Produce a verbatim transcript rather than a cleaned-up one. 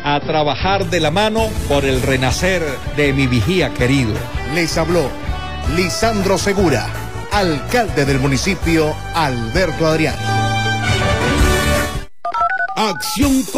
a trabajar de la mano por el renacer de mi Vigía querido. Les habló Lisandro Segura, alcalde del municipio Alberto Adrián. Acción